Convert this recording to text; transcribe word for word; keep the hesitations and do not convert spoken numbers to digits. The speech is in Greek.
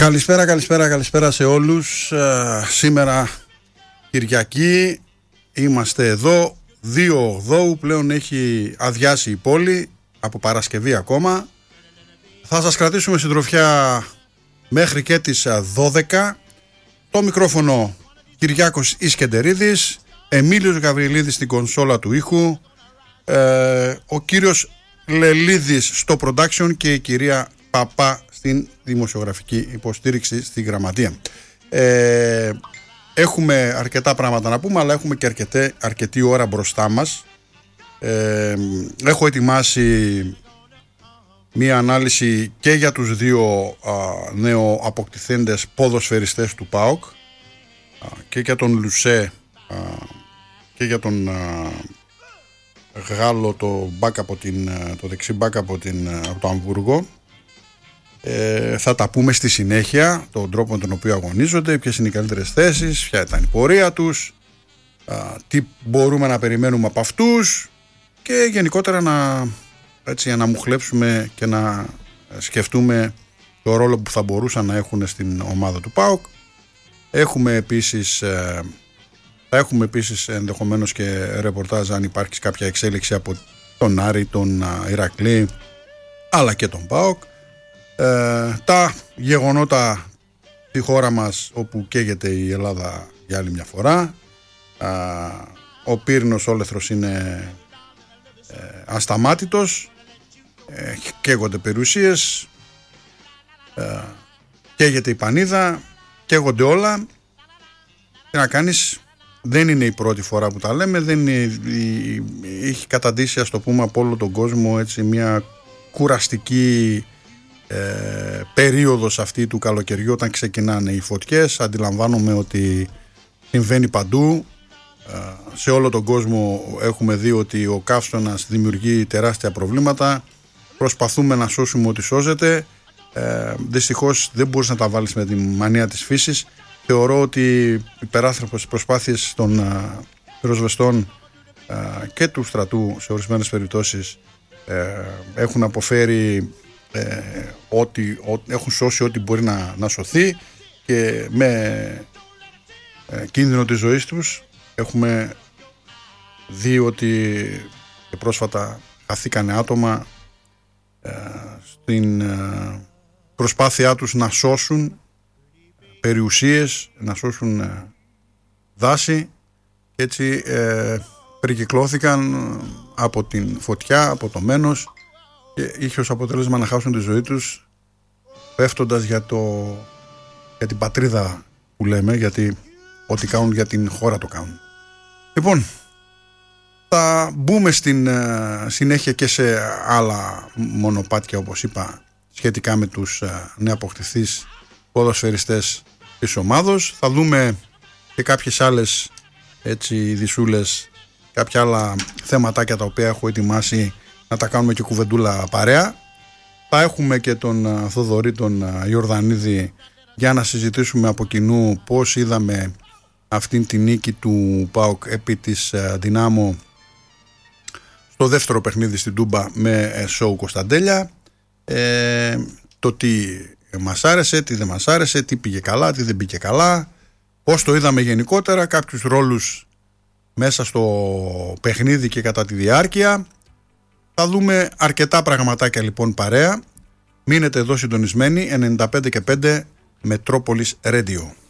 Καλησπέρα, καλησπέρα, καλησπέρα σε όλους. Uh, σήμερα Κυριακή είμαστε εδώ, δύο Οκτώου, πλέον έχει αδειάσει η πόλη, από Παρασκευή ακόμα. Θα σας κρατήσουμε συντροφιά μέχρι και τις δώδεκα. Το μικρόφωνο Κυριάκος Ισκεντερίδης, Εμίλιος Γαβριλίδης στην κονσόλα του ήχου, uh, ο κύριος Λελίδης στο production και η κυρία Παπά στην δημοσιογραφική υποστήριξη στη γραμματεία. Ε, έχουμε αρκετά πράγματα να πούμε, αλλά έχουμε και αρκετή, αρκετή ώρα μπροστά μας. Ε, έχω ετοιμάσει μία ανάλυση και για τους δύο α, νέο αποκτηθέντες ποδοσφαιριστές του ΠΑΟΚ, α, και για τον Λουσέ α, και για τον α, Γάλλο, το, back από την, το δεξί μπακ από, την, από το Αμβούργο. Ε, θα τα πούμε στη συνέχεια, τον τρόπο με τον οποίο αγωνίζονται, ποιες είναι οι καλύτερες θέσεις, ποια ήταν η πορεία τους, α, τι μπορούμε να περιμένουμε από αυτούς και γενικότερα να, έτσι, να μουχλέψουμε και να σκεφτούμε το ρόλο που θα μπορούσαν να έχουν στην ομάδα του ΠΑΟΚ. Έχουμε επίσης, ε, θα έχουμε επίσης ενδεχομένως και ρεπορτάζ αν υπάρχει κάποια εξέλιξη από τον Άρη, τον Ηρακλή αλλά και τον ΠΑΟΚ. Ε, τα γεγονότα στη χώρα μας όπου καίγεται η Ελλάδα για άλλη μια φορά. ε, ο πύρινος όλεθρος είναι ε, ασταμάτητος, ε, καίγονται περιουσίες, ε, καίγεται η πανίδα, καίγονται όλα. Τι να κάνεις, δεν είναι η πρώτη φορά που τα λέμε, δεν είναι, έχει καταντήσει, ας το πούμε, από όλο τον κόσμο έτσι μια κουραστική Ε, περίοδος αυτή του καλοκαιριού όταν ξεκινάνε οι φωτιές. Αντιλαμβάνομαι ότι συμβαίνει παντού, ε, σε όλο τον κόσμο έχουμε δει ότι ο καύσωνας δημιουργεί τεράστια προβλήματα. Προσπαθούμε να σώσουμε ό,τι σώζεται. ε, δυστυχώς δεν μπορείς να τα βάλεις με τη μανία της φύσης. Θεωρώ ότι οι περάστροφες προσπάθειες των ε, πυροσβεστών ε, και του στρατού σε ορισμένες περιπτώσεις ε, έχουν αποφέρει Ε, ότι, ότι έχουν σώσει ό,τι μπορεί να, να σωθεί και με ε, κίνδυνο της ζωής τους. Έχουμε δει ότι και πρόσφατα χαθήκανε άτομα ε, στην ε, προσπάθειά τους να σώσουν περιουσίες, να σώσουν ε, δάση και έτσι ε, περικυκλώθηκαν από την φωτιά, από το μένος, και είχε ως αποτέλεσμα να χάσουν τη ζωή τους πέφτοντας για, το, για την πατρίδα που λέμε, γιατί ό,τι κάνουν για την χώρα το κάνουν. Λοιπόν, θα μπούμε στην uh, συνέχεια και σε άλλα μονοπάτια, όπως είπα, σχετικά με τους uh, νεαποκτηθείς ποδοσφαιριστές της ομάδος. Θα δούμε και κάποιες άλλες έτσι ειδισούλες, κάποια άλλα θεματάκια τα οποία έχω ετοιμάσει να τα κάνουμε και κουβεντούλα παρέα. Θα έχουμε και τον Θοδωρή τον Ιορδανίδη για να συζητήσουμε από κοινού πώς είδαμε αυτήν την νίκη του ΠΑΟΚ επί της Δυνάμω στο δεύτερο παιχνίδι στην Τούμπα με Σόου Κωνσταντέλια. ε, το τι μας άρεσε, τι δεν μας άρεσε, τι πήγε καλά, τι δεν πήγε καλά, πώς το είδαμε γενικότερα, κάποιους ρόλους μέσα στο παιχνίδι και κατά τη διάρκεια. Θα δούμε αρκετά πραγματάκια λοιπόν παρέα. Μείνετε εδώ συντονισμένοι, ενενήντα πέντε και πέντε Μετρόπολης Radio.